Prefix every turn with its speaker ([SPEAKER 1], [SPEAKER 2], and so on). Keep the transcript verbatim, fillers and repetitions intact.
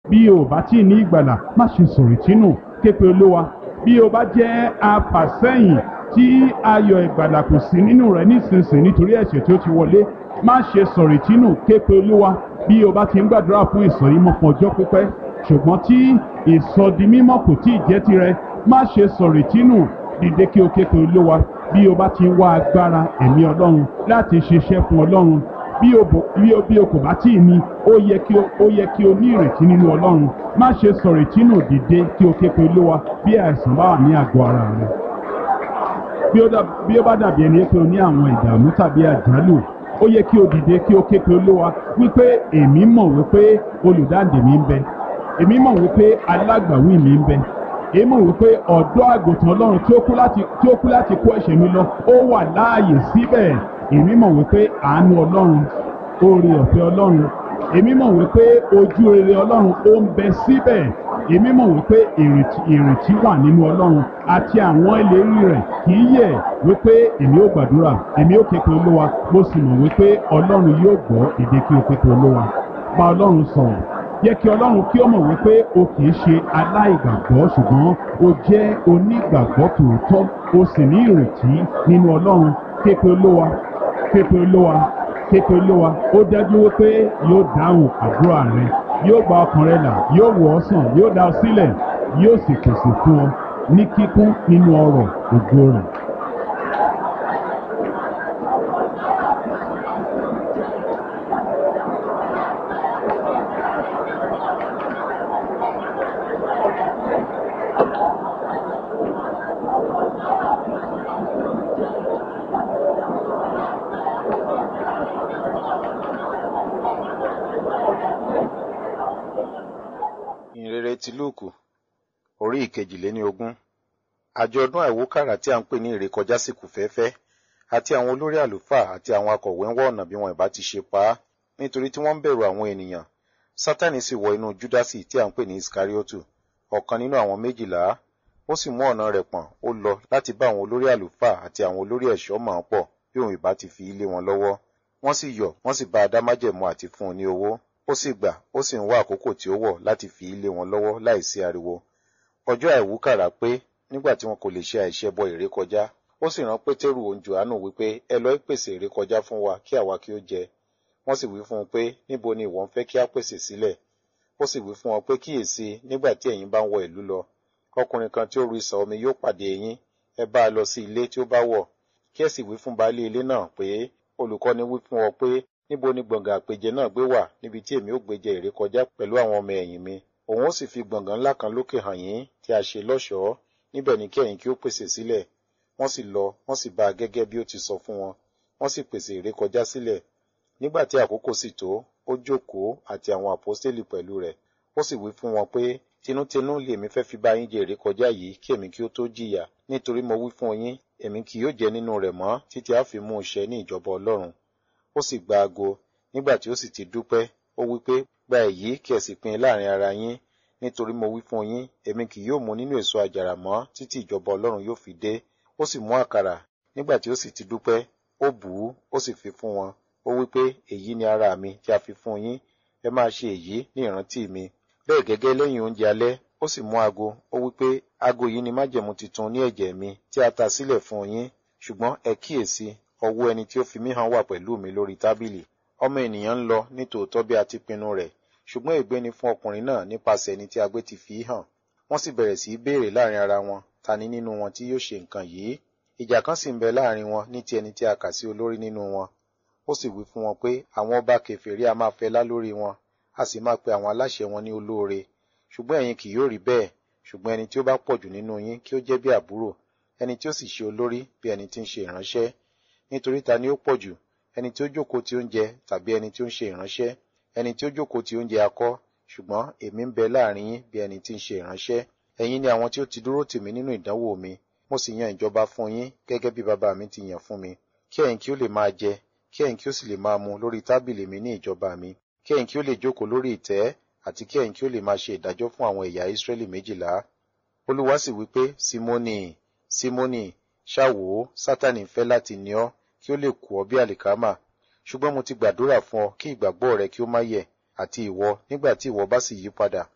[SPEAKER 1] bí o bá tí ì ní ìgbàlà má ṣe sọ̀rètínù, ké pe olúwa. Bí o bá jẹ́ afàsẹ́yìn tí ayọ̀ ìgbàlà kò sí nínú rẹ̀ nísinsìnyí nítorí ẹ̀ṣẹ̀ tí ó ti wọlé, má ṣe sọ̀rètínù, ké pe olúwa. Bí o bá ti ń gbàdúrà fún ìsọ̀rímọ́ fún ọjọ́ pípẹ́ ṣùgbọ́n tí ìsọdimímọ́ kò tí ì jẹ́ tirẹ̀, má ṣe sọ̀rètínù, dìde kí o ké pe olúwa. Bí o bá ti ń wá agbára ẹ̀mí ọlọ́run láti ṣiṣẹ́ fún ọlọ́run, bí o bò bí o bí o kò bá tí ì ní, ó yẹ kí o ó yẹ kí o ní ìrètí nínú ọlọ́run. Má ṣe sọ̀rètínù, dìde kí o ké pe olúwa bí àìsàn bá wà ní àgọ́ ara rẹ. Bí ó dà bí ó bá dàbí ẹni pé o ní àwọn ìdààmú tàbí àjálù, ó yẹ kí o dìde kí o ké pe olúwa wípé èmi mọ̀ wípé olùdáǹdè mi ń bẹ, èmi mọ̀ wípé alágbàwí mi ń bẹ, èmi mọ̀ wípé ọ̀dọ́ àgùntàn ọlọ́run tí ó kú láti tí ó kú láti kó ẹ̀ṣẹ̀ mi lọ ó wà láàyè síbẹ̀. Èmi mọ̀ wípé àánú ọlọ́run, oore ọ̀fẹ́ ọlọ́run, èmi mọ̀ wípé ojú rere ọlọ́run ó ń bẹ síbẹ̀. Èmi mọ̀ wípé ìrètí ìrètí wà nínú ọlọ́run àti àwọn ìlérí rẹ̀ kì í yẹ̀, wípé èmi ó gbàdúrà, èmi ó ké pe olúwa, mo sì mọ̀ wípé ọlọ́run yóò gbọ́ èdè kí o ké pe olúwa. Bá ọlọ́run sọ̀rọ̀, jẹ́ kí ọlọ́run kí ó mọ̀ wípé o kì í ṣe aláìgbàgbọ́ ṣùgbọ́n o jẹ́ onígbàgbọ́ tòótọ́, o sì ní ìrètí nínú ọlọ́run. Ké pe olúwa, ké pe olúwa, ké pe olúwa. Ó dájú wípé yóò dáhùn àdúrà rẹ, yóò gba ọkàn rẹ là, yóò wò ọ́ sàn, yóò dá ọ sílẹ̀, yóò sì pèsè fún ọ ní kíkún nínú ọrọ̀ ògo rẹ̀.
[SPEAKER 2] Ìhìnrere ti Lúùkù orí ìkejìléníogún. Àjọ̀dún àìwúkàrà tí a ń pè ní ìrékọjá sì kù fẹ́ẹ́fẹ́, àti àwọn olórí àlùfáà àti àwọn akọ̀wé ń wá ọ̀nà bí wọn ìbá ti ṣe pa á, nítorí tí wọ́n ń bẹ̀rù àwọn ènìyàn. Sátánì sì wọ inú Júdásì tí a ń pè ní Ìsíkáríótù, ọ̀kan nínú àwọn méjìlá. Ó sì mú ọ̀nà rẹ̀ pọ̀n, ó lọ láti bá àwọn olórí àlùfáà àti àwọn olórí ẹ̀ṣọ́ mọ̀ ọ́n pọ̀ bí òun ìbá ti fi í lé wọn lọ́wọ́. Wọ́n sì yọ̀, wọ́n sì bá a dá májẹ̀mú àti fún un ní owó. Ó sì gbà, ó sì ń wá àkókò tí ó wọ̀ láti fi í lé wọn lọ́wọ́ láìsí ariwo. Ọjọ́ àìwúkàrà pé, nígbà tí wọn kò lè ṣe àìṣẹbọ ìrékọjá, ó sì rán Pétérù òun Jòhánù wípé, ẹ lọ pèsè ìrékọjá fún wa kí àwa kí ó jẹ. Wọ́n sì wí fún un pé, níbo ni ìwọ ń fẹ́ kí a pèsè sílẹ̀? Ó sì wí fún wọn pé, kíyèsí, nígbà tí ẹ̀yin bá ń wọ ìlú lọ, ọkùnrin kan tí ó ru isà omi yóò pàdé yín, ẹ bá a lọ sí ilé tí ó bá wọ̀. Kí ẹ sì wí fún baálé ilé náà pé, olùkọ́ni wí fún ọ pé, níbo ni gbọ̀ngàn àpèjẹ náà gbé wà níbi tí èmi ó gbé jẹ ìrékọjá pẹ̀lú àwọn ọmọ ẹ̀yìn mi. Òun ó sì fi gbọ̀ngàn ńlá kan lókè hàn yín tí a ṣe lọ́ṣọ̀ọ́, níbẹ̀ ni kí ẹ̀yin kí ó pèsè sílẹ̀. Wọ́n sì lọ, wọ́n sì bá a gẹ́gẹ́ bí ó ti sọ fún wọn, wọ́n sì pèsè ìrékọjá sílẹ̀. Nígbà tí àkókò sì tó, ó jókòó àti àwọn àpọ́stélì pẹ̀lú rẹ̀. Ó sì wí fún wọn pé, tinútinú lèmi fẹ́ fi bá yín jẹ ìrékọjá yìí kí èmi kí ó tó jìyà, nítorí mo wí fún yín, èmi kì yóò jẹ nínú rẹ̀ mọ́ títí a fi mú un ṣẹ ní ìjọba Ọlọ́run. Ó sì gba ago, nígbà tí ó sì ti dúpẹ́, ó wí pé, gba èyí kí ẹ sì pín in láàrin ara yín, nítorí mo wí fún yín, èmi kì yóò mu nínú èso àjàrà mọ́ títí ìjọba Ọlọ́run yóò fi dé. Ó sì mú àkàrà, nígbà tí ó sì ti dúpẹ́, ó bù ú, ó sì fi fún wọn. Ó wí pé, èyí ni ara mi tí a fi fún yín, ẹ máa ṣe èyí ní ìrántí mi. Bẹ́ẹ̀ gẹ́gẹ́ lẹ́yìn oúnjẹ alẹ́, ó sì mú ago, ó wí pé, ago yìí ni májẹ̀mú titun ní ẹ̀jẹ̀ mi tí a ta sílẹ̀ fún yín. Ṣùgbọ́n ẹ kíyèsí, ọwọ́ ẹni tí ó fi mí hàn wà pẹ̀lú mi lórí tábìlì. Ọmọ ènìyàn ń lọ nítòótọ́ bí a ti pinnu rẹ̀, ṣùgbọ́n ègbé ni fún ọkùnrin náà nípasẹ̀ ẹni tí agbé ti fi í hàn. Wọ́n sì bẹ̀rẹ̀ sí í béèrè láàrin ara wọn, ta ni nínú wọn tí yóò ṣe nǹkan yìí? Ìjà kan sì ń bẹ láàrin wọn ní ti ẹni tí a kà sí olórí nínú wọn. Ó sì wí fún wọn pé àwọn ọba kèfèrí a máa fẹlá lórí wọn, a sì máa pe àwọn aláṣẹ wọn ní olóore. Ṣùgbọ́n ẹ̀yin kì yóò rí bẹ́ẹ̀, ṣùgbọ́n ẹni tí ó bá pọ̀jù nínú yín kí ó jẹ́ bí àbúrò, ẹni tí ó sì ṣe olórí bí ẹni tí ń ṣe ìránṣẹ́. Nítorí ta ni ó pọ̀jù, ẹni tí ó jókòó ti oúnjẹ tàbí ẹni tí ó ń ṣe ìránṣẹ́? Ẹni tí ó jókòó ti oúnjẹ akọ́, ṣùgbọ́n èmi ń bẹ láàrin yín bí ẹni tí ń ṣe ìránṣẹ́. Ẹ̀yin ni àwọn tí ó ti dúró tì mí nínú ìdánwò mi, mo sì yan ìjọba fún yín gẹ́gẹ́ bí bàbá mi ti yàn fún mi, kí ẹ̀yin kí ó lè máa jẹ, kí ẹ̀yin kí ó sì lè máa mu lórí tábìlì mi ní ìjọba mi, kí ẹ̀yin kí ó lè jókòó lórí ìtẹ́, àti kí ẹ̀yin kí ó lè máa ṣe ìdájọ́ fún àwọn ẹ̀yà Ísírẹ́lì méjìlá. Olúwa sì wí pé, Símónì, Símónì, ṣá wò ó, Sátánì fẹ́ láti ní ọ, kí ó lè kù ọ́ bí àlìkámà. Ṣùgbọ́n mo ti gbàdúrà fún ọ kí ìgbàgbọ́ rẹ kí ó má yẹ̀, àti ìwọ, nígbà tí ìwọ bá sì yí padà,